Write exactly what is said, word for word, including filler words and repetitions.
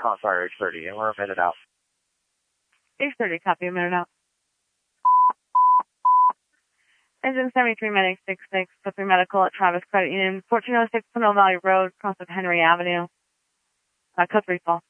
calling Fire H thirty, and we're headed out. H thirty, copy, a minute out. Engine seventy-three Medic six six, put through medical at Travis Credit Union, fourteen oh six Pinole Valley Road, across of Henry Avenue. Uh, code three, fall.